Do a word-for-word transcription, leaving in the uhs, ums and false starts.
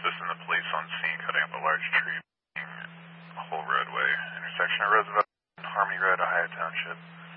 assisting the police on scene cutting up a large tree, a whole roadway, intersection of Roosevelt and Harmony Road, Ohio Township.